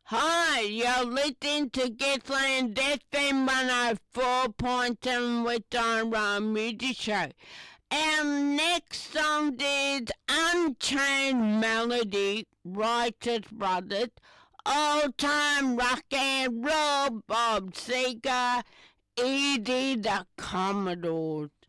Hi, you're listening to Gippsland FM 104.7 with our music show. Our next song is Unchained Melody, Righteous Brothers, Old Time Rock and Roll, Bob Seger, Eddie the Commodores.